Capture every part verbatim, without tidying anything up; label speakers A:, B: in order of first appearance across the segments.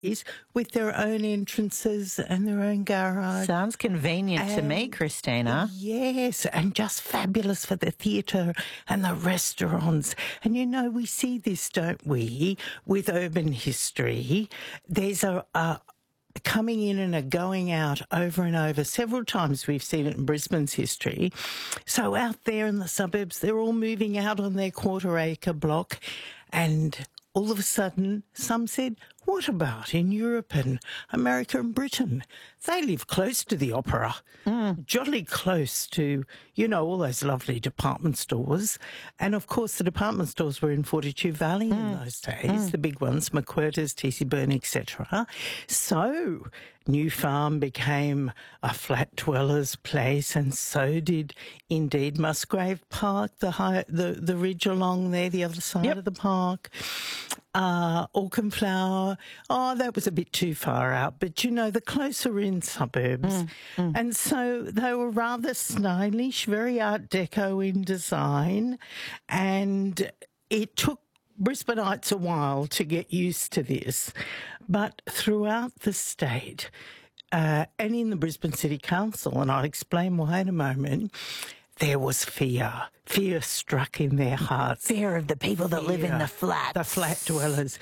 A: with their own entrances and their own garage.
B: Sounds convenient
A: and,
B: to me, Christina.
A: Yes, and just fabulous for the theatre and the restaurants. And, you know, we see this, don't we, with urban history. There's a... a coming in and a going out over and over. Several times we've seen it in Brisbane's history. So out there in the suburbs, they're all moving out on their quarter acre block, and all of a sudden some said, what about in Europe and America and Britain? They live close to the opera, mm. jolly close to, you know, all those lovely department stores. And, of course, the department stores were in Fortitude Valley mm. in those days, mm. the big ones, McWhirters, T C Byrne, et cetera. So New Farm became a flat dweller's place, and so did, indeed, Musgrave Park, the high, the, the ridge along there, the other side yep. of the park. Uh, Auchenflower, oh, that was a bit too far out, but, you know, the closer in suburbs. Mm, mm. And so they were rather stylish, very Art Deco in design, and it took Brisbaneites a while to get used to this. But throughout the state, uh, and in the Brisbane City Council, and I'll explain why in a moment, there was fear. Fear struck in their hearts.
B: Fear of the people
A: fear,
B: that live in the flats.
A: The flat dwellers.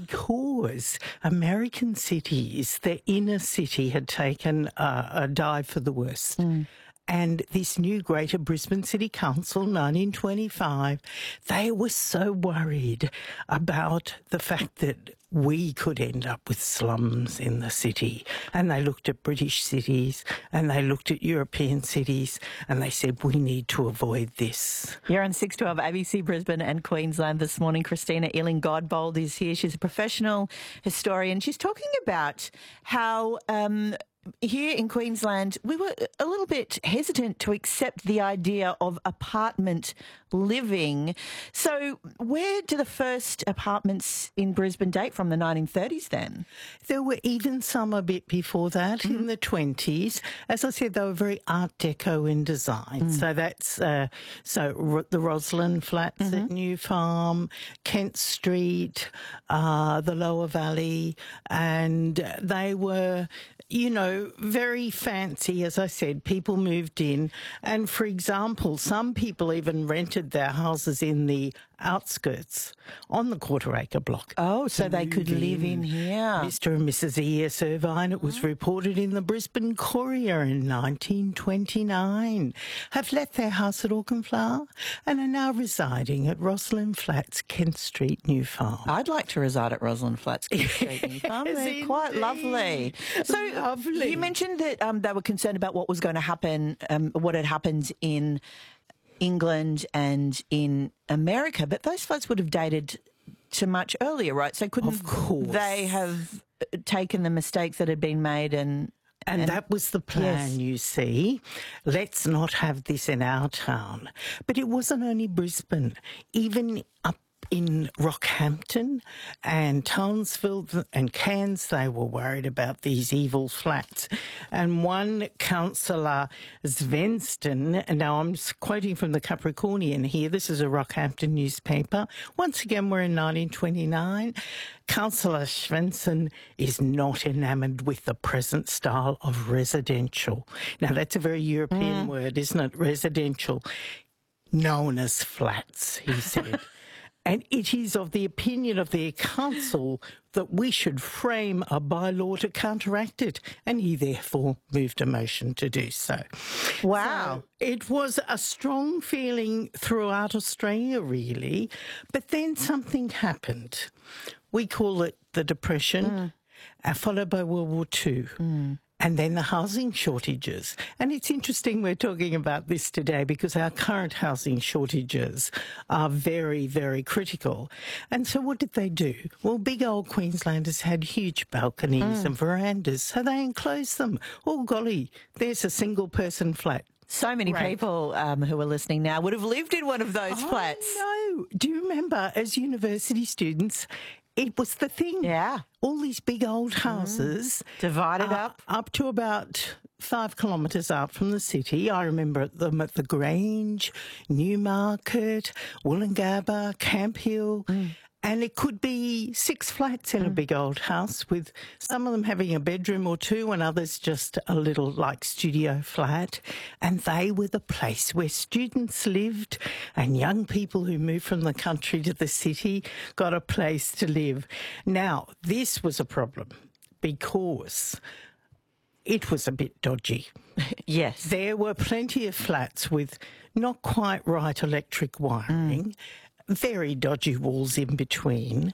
A: Because American cities, the inner city, had taken uh, a dive for the worst. Mm. And this new Greater Brisbane City Council, nineteen twenty-five, they were so worried about the fact that we could end up with slums in the city. And they looked at British cities and they looked at European cities and they said, we need to avoid this.
B: You're on six twelve A B C Brisbane and Queensland this morning. Christina Illing-Godbold is here. She's a professional historian. She's talking about how... Um, Here in Queensland, we were a little bit hesitant to accept the idea of apartment living. So where do the first apartments in Brisbane date from, the nineteen thirties then?
A: There were even some a bit before that, mm-hmm. in the twenties. As I said, they were very Art Deco in design. Mm. So that's uh, so R- the Roslyn Flats mm-hmm. at New Farm, Kent Street, uh, the Lower Valley, and they were, you know, very fancy. As I said, people moved in. And for example, some people even rented their houses in the outskirts on the quarter acre block.
B: Oh, so they could in. live in here.
A: Mister and Missus E S Irvine, it was oh. reported in the Brisbane Courier in nineteen twenty-nine, have left their house at Auchenflower and are now residing at Roslyn Flats, Kent Street, New Farm.
B: I'd like to reside at Roslyn Flats, Kent Street, New Farm.
A: Yes,
B: They're
A: indeed.
B: Quite lovely. So
A: lovely.
B: You mentioned that um, they were concerned about what was going to happen, um, what had happened in England and in America, but those floods would have dated to much earlier, right? So couldn't
A: of course.
B: they have taken the mistakes that had been made and...
A: And, and that was the plan,
B: yes.
A: you see. Let's not have this in our town. But it wasn't only Brisbane. Even up in Rockhampton and Townsville and Cairns, they were worried about these evil flats. And one councillor, Svensson, and now I'm quoting from the Capricornian here, this is a Rockhampton newspaper. Once again, we're in nineteen twenty-nine. Councillor Svensson is not enamoured with the present style of residential. Now, that's a very European mm. word, isn't it? Residential. Known as flats, he said. And it is of the opinion of their council that we should frame a bylaw to counteract it. And he therefore moved a motion to do so.
B: Wow.
A: So it was a strong feeling throughout Australia, really. But then something happened. We call it the Depression, mm. uh, followed by World War Two. Mm. And then the housing shortages. And it's interesting we're talking about this today because our current housing shortages are very, very critical. And so what did they do? Well, big old Queenslanders had huge balconies mm. and verandas, so they enclosed them. Oh, golly, there's a single-person flat.
B: So many right. people um, who are listening now would have lived in one of those
A: oh,
B: flats.
A: No. Do you remember, as university students, it was the thing.
B: Yeah.
A: All these big old houses.
B: Mm. Divided
A: uh,
B: up.
A: Up to about five kilometres out from the city. I remember them at the Grange, Newmarket, Woolloongabba, Camp Hill. Mm. And it could be six flats in a big old house with some of them having a bedroom or two and others just a little like studio flat. And they were the place where students lived and young people who moved from the country to the city got a place to live. Now, this was a problem because it was a bit dodgy.
B: Yes.
A: There were plenty of flats with not quite right electric wiring, mm. very dodgy walls in between,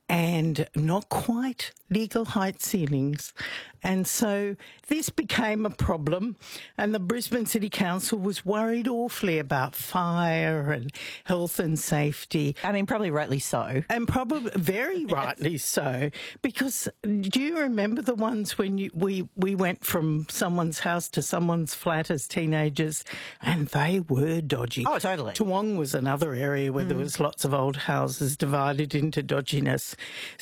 A: and not quite legal height ceilings. And so this became a problem, and the Brisbane City Council was worried awfully about fire and health and safety.
B: I mean, probably rightly so.
A: And probably very rightly so, because do you remember the ones when you, we, we went from someone's house to someone's flat as teenagers, and they were dodgy?
B: Oh, totally.
A: Toowong was another area where mm. there was lots of old houses divided into dodginess.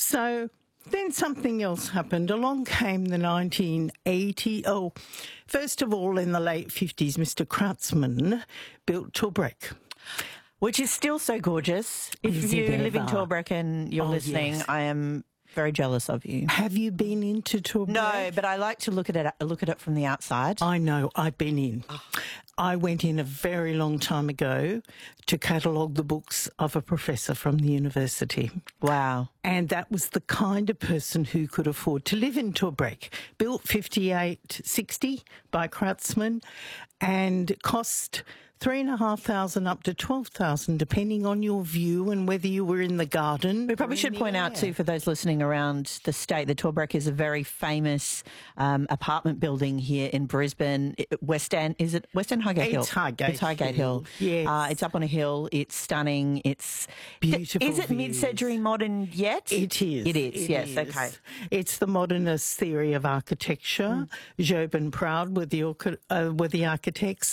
A: So then something else happened. Along came the nineteen eighty. Oh, first of all, in the late fifties, Mister Kreutzmann built Torbreck.
B: Which is still so gorgeous. If
A: Is
B: you
A: it
B: live in
A: ever?
B: Torbreck and you're
A: Oh,
B: listening,
A: yes.
B: I am very jealous of you.
A: Have you been into Torbreck?
B: No, but I like to look at it look at it from the outside.
A: I know, I've been in. Oh. I went in a very long time ago to catalogue the books of a professor from the university.
B: Wow.
A: And that was the kind of person who could afford to live in Torbreck. Built fifty-eight sixty by Kreutzmann and cost three and a half thousand up to twelve thousand, depending on your view and whether you were in the garden.
B: We probably should point out too, for those listening around the state, that Torbreck is a very famous um, apartment building here in Brisbane. West End, is it West End Highgate Hill?
A: It's Highgate.
B: It's Highgate Hill.
A: Hill. Yes.
B: Uh, it's up on a hill. It's stunning. It's
A: beautiful.
B: Is it
A: views.
B: mid-century modern yet?
A: It is.
B: It is.
A: It
B: yes.
A: is.
B: Okay.
A: It's the modernist theory of architecture. Mm. Job and Proud were the uh, were the architects,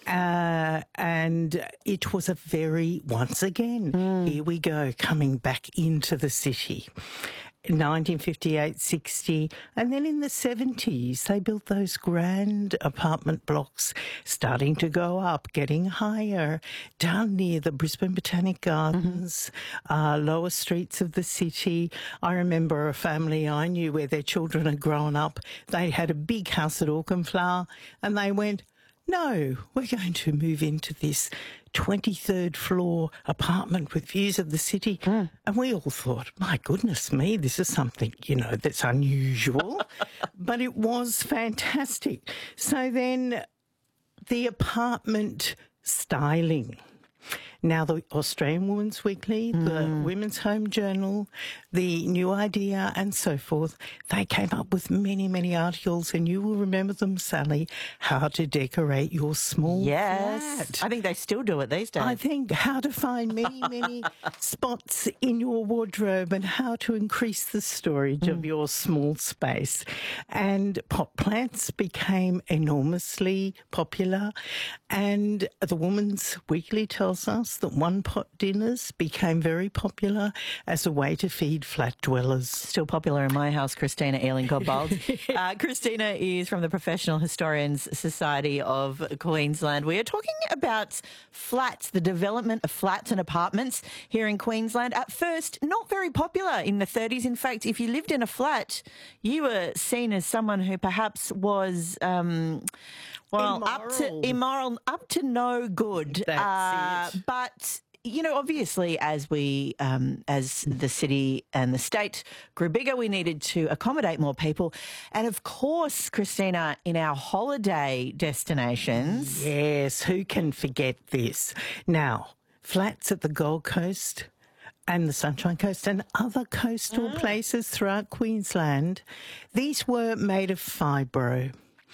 A: uh, and it was a very once again. Mm. Here we go, coming back into the city. nineteen fifty-eight sixty, and then in the seventies they built those grand apartment blocks, starting to go up, getting higher, down near the Brisbane Botanic Gardens, mm-hmm. uh, lower streets of the city. I remember a family I knew where their children had grown up. They had a big house at Auchenflower, and they went, no, we're going to move into this twenty-third floor apartment with views of the city. Mm. And we all thought, my goodness me, this is something, you know, that's unusual. But it was fantastic. So then the apartment styling. Now, the Australian Women's Weekly, mm. the Women's Home Journal, the New Idea and so forth, they came up with many, many articles, and you will remember them, Sally, how to decorate your small
B: yes.
A: flat.
B: I think they still do it these days.
A: I think how to find many, many spots in your wardrobe and how to increase the storage mm. of your small space. And pot plants became enormously popular, and the Women's Weekly tells us that one-pot dinners became very popular as a way to feed flat dwellers.
B: Still popular in my house, Christina Ealing-Godbold. uh, Christina is from the Professional Historians Society of Queensland. We are talking about flats, the development of flats and apartments here in Queensland. At first, not very popular in the thirties. In fact, if you lived in a flat, you were seen as someone who perhaps was... Um, Well,
A: immoral.
B: up to immoral, up to no good.
A: That's
B: uh,
A: it.
B: But you know, obviously, as we, um, as the city and the state grew bigger, we needed to accommodate more people. And of course, Christina, in our holiday destinations,
A: yes, who can forget this? Now, flats at the Gold Coast and the Sunshine Coast and other coastal mm. places throughout Queensland, these were made of fibro.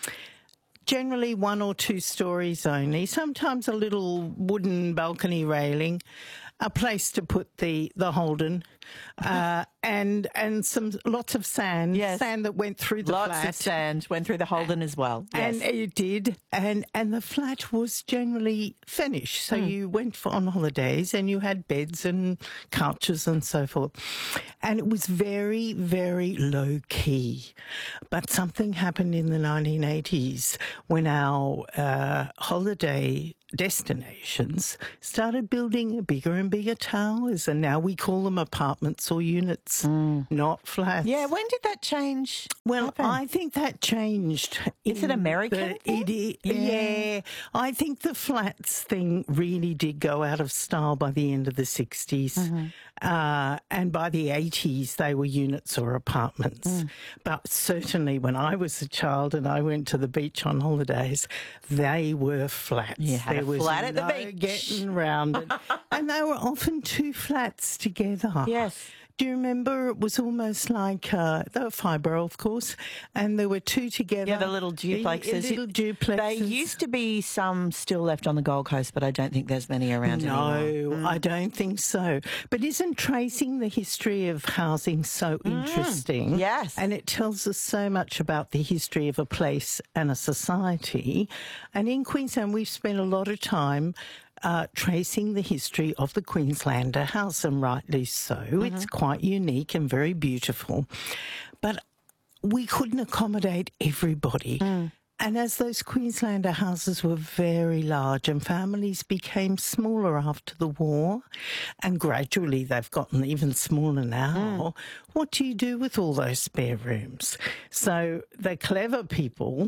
A: Generally one or two stories only, sometimes a little wooden balcony railing, a place to put the, the Holden, uh, and and some lots of sand,
B: yes.
A: sand that went through the
B: lots
A: flat.
B: of sand went through the Holden as well. Yes.
A: And it did, and and the flat was generally finished. So mm. you went for, on holidays and you had beds and couches and so forth. And it was very, very low key. But something happened in the nineteen eighties when our uh, holiday destinations started building bigger and bigger towers, and now we call them apartments. apartments or units, mm. not flats.
B: Yeah, when did that change?
A: Well,
B: happen?
A: I think that changed.
B: Is it American?
A: The, it, it, yeah. yeah, I think the flats thing really did go out of style by the end of the sixties. Mm-hmm. Uh, and by the eighties, they were units or apartments. Mm. But certainly when I was a child and I went to the beach on holidays, they were flats.
B: You had
A: there
B: a
A: was
B: flat at
A: no
B: the beach.
A: Getting round it. And they were often two flats together.
B: Yes.
A: Do you remember it was almost like, uh, they were fibro, of course, and there were two together.
B: Yeah, the little duplexes.
A: The little duplexes.
B: There used to be some still left on the Gold Coast, but I don't think there's many around
A: no,
B: anymore.
A: No, I don't think so. But isn't tracing the history of housing so mm. interesting?
B: Yes.
A: And it tells us so much about the history of a place and a society. And in Queensland, we've spent a lot of time Uh, tracing the history of the Queenslander house, and rightly so. Mm-hmm. It's quite unique and very beautiful. But we couldn't accommodate everybody. Mm. And as those Queenslander houses were very large and families became smaller after the war, and gradually they've gotten even smaller now, mm. what do you do with all those spare rooms? So the clever people,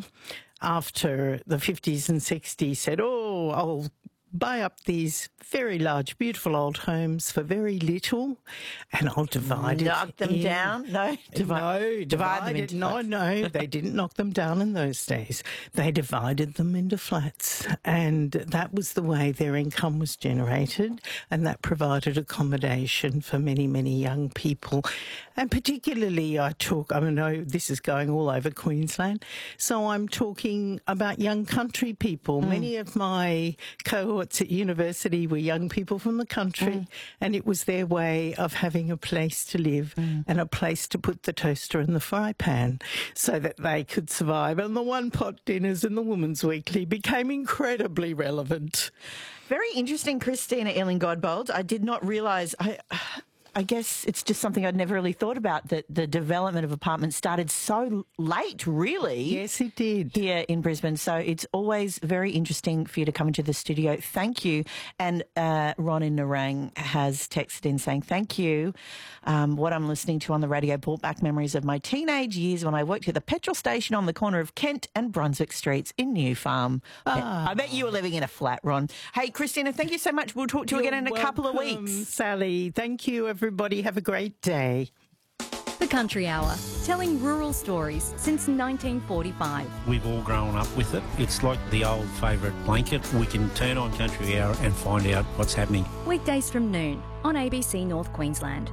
A: after the fifties and sixties, said, oh, I'll buy up these very large, beautiful old homes for very little, and I'll divide
B: knock
A: it.
B: Knock them
A: in.
B: down? No,
A: divide, no, divide,
B: divide them
A: it.
B: into
A: No,
B: flats.
A: no, they didn't knock them down in those days. They divided them into flats, and that was the way their income was generated, and that provided accommodation for many, many young people. And particularly, I talk. I know this is going all over Queensland, so I'm talking about young country people. Mm. Many of my cohorts at university were young people from the country, mm. and it was their way of having a place to live mm. and a place to put the toaster in the fry pan so that they could survive. And the one-pot dinners in the Women's Weekly became incredibly relevant.
B: Very interesting, Christina Illing-Godbold. I did not realise... I. I guess it's just something I'd never really thought about, that the development of apartments started so late, really.
A: Yes, it did.
B: Here in Brisbane. So it's always very interesting for you to come into the studio. Thank you. And uh, Ron in Nerang has texted in saying, thank you. Um, what I'm listening to on the radio brought back memories of my teenage years when I worked at the petrol station on the corner of Kent and Brunswick Streets in New Farm. Ah. I bet you were living in a flat, Ron. Hey, Christina, thank you so much. We'll talk to you
A: You're
B: again in a
A: welcome,
B: couple of weeks.
A: Sally, thank you, everybody. Have a great day.
C: The Country Hour, telling rural stories since nineteen forty-five.
D: We've all grown up with it. It's like the old favourite blanket. We can turn on Country Hour and find out what's happening.
C: Weekdays from noon on A B C North Queensland.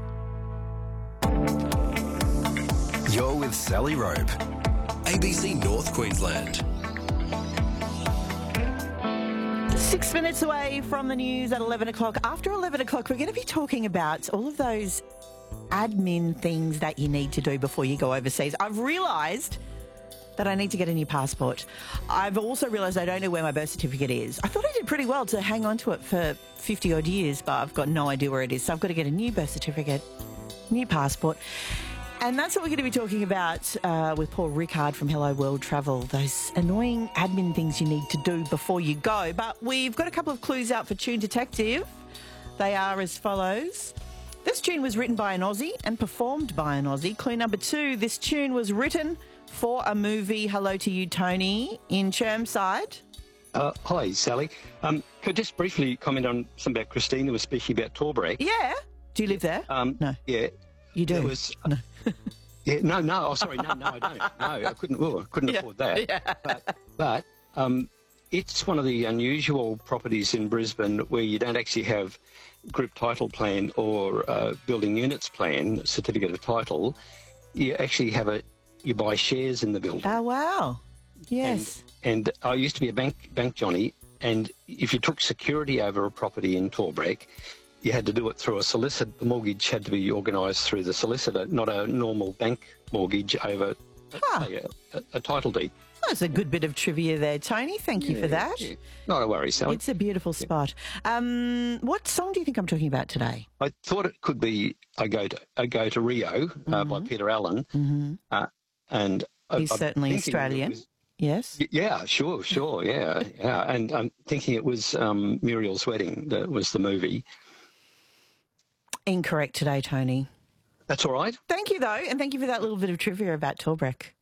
E: You're with Sally Rope, A B C North Queensland.
B: Six minutes away from the news at eleven o'clock. After eleven o'clock, we're going to be talking about all of those admin things that you need to do before you go overseas. I've realised that I need to get a new passport. I've also realised I don't know where my birth certificate is. I thought I did pretty well to hang on to it for fifty odd years, but I've got no idea where it is. So I've got to get a new birth certificate, new passport. And that's what we're going to be talking about uh, with Paul Rickard from Hello World Travel, those annoying admin things you need to do before you go. But we've got a couple of clues out for Tune Detective. They are as follows. This tune was written by an Aussie and performed by an Aussie. Clue number two, this tune was written for a movie, Hello to You, Tony, in Chermside.
F: Uh, hi, Sally. Um, could I just briefly comment on something about Christina was speaking about Torbreck?
B: Yeah. Do you live there?
F: Um,
B: no.
F: Yeah.
B: You do?
F: It was,
B: no.
F: yeah, no, no. Oh, sorry. No, no, I don't. No, I couldn't, oh, I couldn't
B: yeah.
F: afford that.
B: Yeah.
F: But, but um, it's one of the unusual properties in Brisbane where you don't actually have group title plan or uh, building units plan, certificate of title. You actually have a, you buy shares in the building.
B: Oh, wow. Yes.
F: And, and I used to be a bank bank Johnny, and if you took security over a property in Torbreck, you had to do it through a solicitor. The mortgage had to be organised through the solicitor, not a normal bank mortgage over
B: huh.
F: say, a, a, a title deed.
B: That's a good bit of trivia there, Tony. Thank you
F: yeah,
B: for that.
F: Yeah. Not a worry, Sally.
B: It's a beautiful spot. Um, what song do you think I'm talking about today?
F: I thought it could be I Go to, I Go to Rio mm-hmm. uh, by Peter Allen.
B: Mm-hmm.
F: Uh, and
B: He's
F: I,
B: certainly Australian. Was, yes?
F: Yeah, sure, sure, yeah. yeah. And I'm thinking it was um, Muriel's Wedding that was the movie.
B: incorrect today, Tony.
F: That's all right.
B: Thank you, though, and thank you for that little bit of trivia about Torbreck.